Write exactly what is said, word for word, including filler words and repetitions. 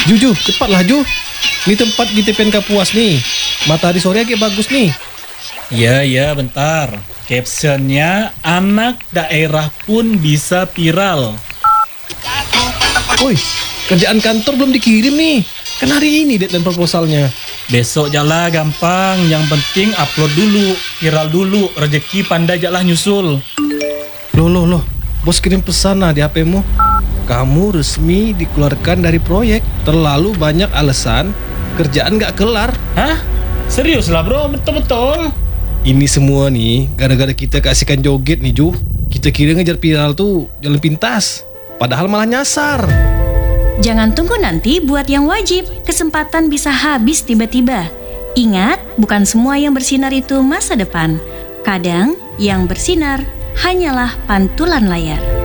Ju, Ju, cepatlah Ju. Ini tempat di T P N Kapuas nih. Matahari sore agak bagus nih. Ya, ya, bentar. Captionnya, anak daerah pun bisa viral. Woi, kerjaan kantor belum dikirim nih. Kan hari ini deadline proposalnya. Besok jalah gampang. Yang penting upload dulu, viral dulu. Rezeki pandai jalah nyusul. Loh, loh, loh. Bos kirim pesan nah di H P-mu. Kamu resmi dikeluarkan dari proyek. Terlalu banyak alasan. Kerjaan gak kelar. Hah? Serius lah bro, betul-betul. Ini semua nih gara-gara kita kasihkan joget nih Ju. Kita kira ngejar viral tuh jalan pintas. Padahal malah nyasar. Jangan tunggu nanti buat yang wajib. Kesempatan bisa habis tiba-tiba. Ingat, bukan semua yang bersinar itu masa depan. Kadang yang bersinar hanyalah pantulan layar.